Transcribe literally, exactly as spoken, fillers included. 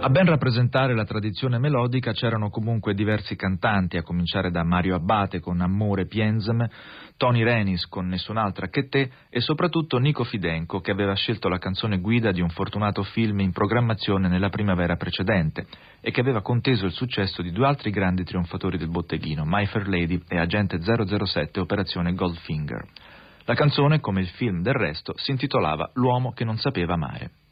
A ben rappresentare la tradizione melodica c'erano comunque diversi cantanti, a cominciare da Mario Abbate con Amore Pienzeme, Tony Renis con Nessun'altra che te e soprattutto Nico Fidenco, che aveva scelto la canzone guida di un fortunato film in programmazione nella primavera precedente e che aveva conteso il successo di due altri grandi trionfatori del botteghino, My Fair Lady e Agente zero zero sette Operazione Goldfinger. La canzone, come il film del resto, si intitolava L'uomo che non sapeva amare.